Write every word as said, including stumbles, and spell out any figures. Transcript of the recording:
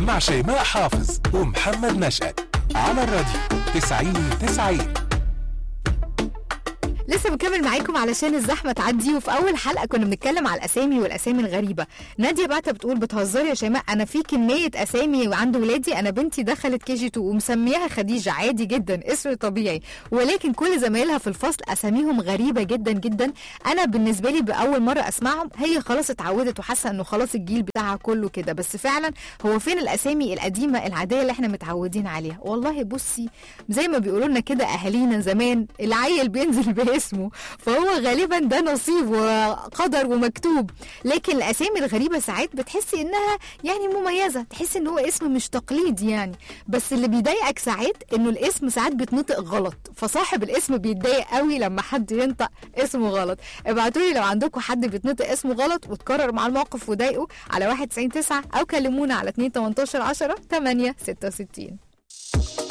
مع شيماء حافظ ومحمد نشأت على الراديو تسعين تسعين. لسه بكمل معاكم علشان الزحمه تعدي. وفي اول حلقه كنا بنتكلم على الاسامي والاسامي الغريبه. ناديه بعتها بتقول بتهزري يا شيماء، انا في كميه اسامي وعند ولادي. انا بنتي دخلت كي جي اتنين ومسميها خديجه عادي جدا، اسم طبيعي، ولكن كل زمايلها في الفصل اساميهم غريبه جدا جدا. انا بالنسبه لي باول مره اسمعهم هي خلاص اتعودت وحاسه انه خلاص الجيل بتاعها كله كده. بس فعلا هو فين الاسامي القديمه العاديه اللي احنا متعودين عليها؟ والله بصي زي ما بيقولوا لنا كده اهالينا زمان، العيل بينزل به اسمه، فهو غالبا ده نصيب وقدر ومكتوب. لكن الاسامي الغريبه ساعات بتحسي انها يعني مميزه، تحسي ان هو اسم مش تقليدي يعني. بس اللي بيضايقك ساعات انه الاسم ساعات بيتنطق غلط، فصاحب الاسم بيتضايق قوي لما حد ينطق اسمه غلط. ابعتولي لو عندكم حد بيتنطق اسمه غلط وتكرر مع الموقف وضايقه على واحد تسعين تسعة، او كلمونا على اتنين تمنتاشر عشرة تمانية ستة وستين.